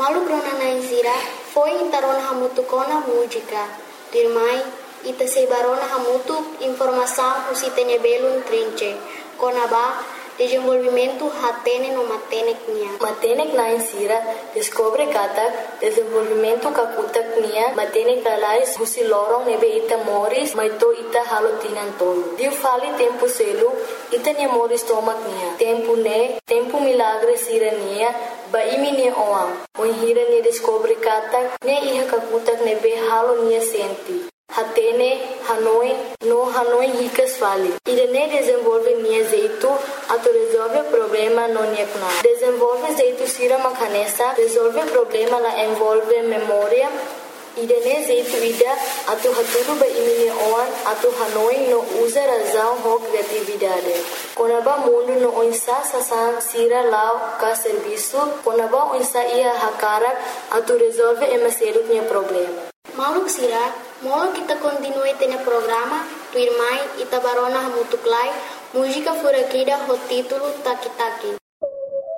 Malu krona naisira foi intarona hamutu kona música. Dirmai ita sebarona hamutu informação usitene belum trinche. Kona ba desenvolvimento hatene no matenek nia. Matenek naisira descobre kata desenvolvimento kakutak nia matenek dalais husi lorong nebe ita moris maito ita halotinan tolo. Diu fali tempo selu ita nia moris tomak nia. Tempo milagre sira nia ba imi nia oam. Oi hira nia descobre kata nia iha kakutak nebe halo nia senti. Hatene, Hanoi ricas fali. Irene desenvolve nia jeito, ato resolve problema no nia kuna. Desenvolve jeito sira makanesa, resolve problema la envolve memória. Irene jeito ida, ato haturu ba imini oan, ato Hanoi no usa razão ho criatividade. Konaba mundo no onsa sasan sira lao ka serviço, konaba onsa ia hakarak, ato resolve emaseluk nia problema. Mauluk sira, molo kita continue tene programa, tu irmai ita barona hamutuklai, música furakida ho título Taki Taki.